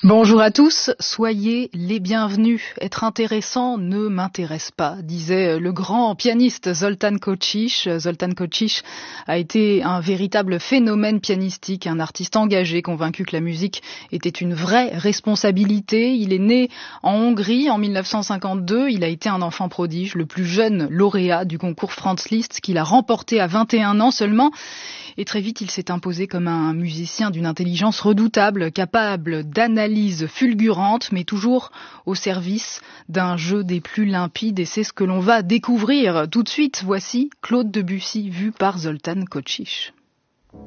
Bonjour à tous, soyez les bienvenus. Être intéressant ne m'intéresse pas, disait le grand pianiste Zoltan Kočić. Zoltan Kočić a été un véritable phénomène pianistique, un artiste engagé, convaincu que la musique était une vraie responsabilité. Il est né en Hongrie en 1952, il a été un enfant prodige, le plus jeune lauréat du concours Franz Liszt qu'il a remporté à 21 ans seulement. Et très vite, il s'est imposé comme un musicien d'une intelligence redoutable, capable d'analyse fulgurante, mais toujours au service d'un jeu des plus limpides. Et c'est ce que l'on va découvrir tout de suite. Voici Claude Debussy vu par Zoltan Kočić.